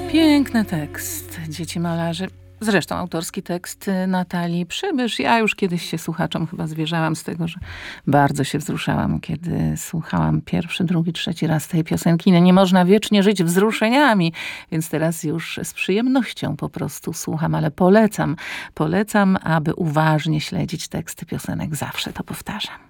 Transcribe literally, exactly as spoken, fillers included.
Piękny tekst Dzieci malarzy. Zresztą autorski tekst Natalii Przybysz. Ja już kiedyś się słuchaczom chyba zwierzałam z tego, że bardzo się wzruszałam, kiedy słuchałam pierwszy, drugi, trzeci raz tej piosenki. No nie można wiecznie żyć wzruszeniami, więc teraz już z przyjemnością po prostu słucham, ale polecam, polecam, aby uważnie śledzić teksty piosenek. Zawsze to powtarzam.